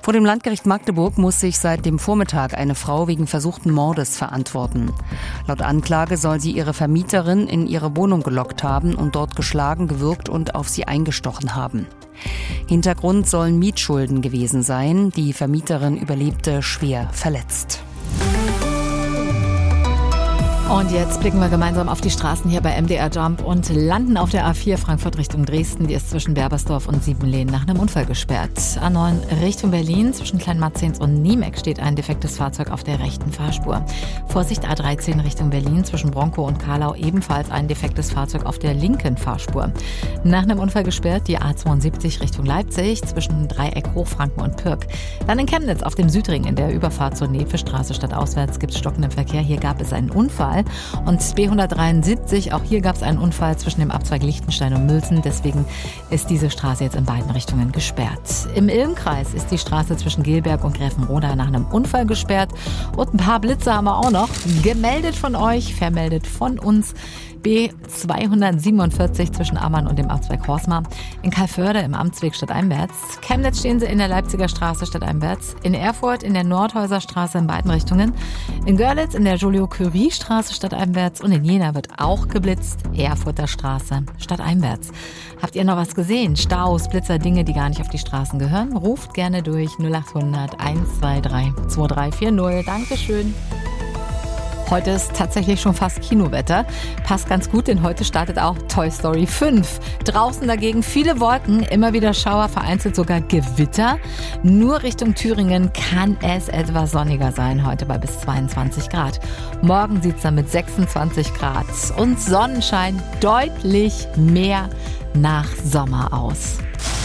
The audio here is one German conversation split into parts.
Vor dem Landgericht Magdeburg muss sich seit dem Vormittag eine Frau wegen versuchten Mordes verantworten. Laut Anklage soll sie ihre Vermieterin in ihre Wohnung gelockt haben und dort geschlagen, gewürgt und auf sie eingestochen haben. Hintergrund sollen Mietschulden gewesen sein. Die Vermieterin überlebte schwer verletzt. Und jetzt blicken wir gemeinsam auf die Straßen hier bei MDR Jump und landen auf der A4 Frankfurt Richtung Dresden. Die ist zwischen Berbersdorf und Siebenlehn nach einem Unfall gesperrt. A9 Richtung Berlin zwischen Kleinmarzens und Niemeck steht ein defektes Fahrzeug auf der rechten Fahrspur. Vorsicht A13 Richtung Berlin zwischen Bronkow und Karlau ebenfalls ein defektes Fahrzeug auf der linken Fahrspur. Nach einem Unfall gesperrt die A72 Richtung Leipzig zwischen Dreieck Hochfranken und Pürg. Dann in Chemnitz auf dem Südring in der Überfahrt zur Nevestraße stadtauswärts gibt es stockenden Verkehr. Hier gab es einen Unfall. Und B173, auch hier gab es einen Unfall zwischen dem Abzweig Lichtenstein und Mülsen. Deswegen ist diese Straße jetzt in beiden Richtungen gesperrt. Im Ilmkreis ist die Straße zwischen Gelberg und Gräfenroda nach einem Unfall gesperrt. Und ein paar Blitze haben wir auch noch. Gemeldet von euch, vermeldet von uns. B247 zwischen Ammann und dem Amtsweg Horsmar. In Calvörde im Amtsweg stadteinwärts. Chemnitz stehen sie in der Leipziger Straße stadteinwärts. In Erfurt in der Nordhäuser Straße in beiden Richtungen. In Görlitz in der Joliot-Curie-Straße stadteinwärts. Und in Jena wird auch geblitzt. Erfurter Straße stadteinwärts. Habt ihr noch was gesehen? Staus, Blitzer, Dinge, die gar nicht auf die Straßen gehören? Ruft gerne durch 0800 123 2340. Dankeschön. Heute ist tatsächlich schon fast Kinowetter. Passt ganz gut, denn heute startet auch Toy Story 5. Draußen dagegen viele Wolken, immer wieder Schauer, vereinzelt sogar Gewitter. Nur Richtung Thüringen kann es etwas sonniger sein, heute bei bis 22 Grad. Morgen sieht es dann mit 26 Grad und Sonnenschein deutlich mehr nach Sommer aus.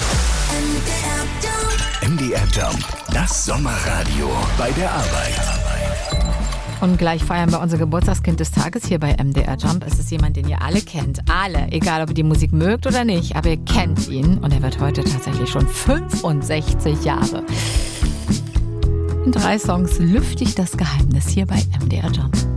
MDR Jump, das Sommerradio bei der Arbeit. Und gleich feiern wir unser Geburtstagskind des Tages hier bei MDR Jump. Es ist jemand, den ihr alle kennt. Alle. Egal, ob ihr die Musik mögt oder nicht. Aber ihr kennt ihn. Und er wird heute tatsächlich schon 65 Jahre. In 3 Songs lüfte ich das Geheimnis hier bei MDR Jump.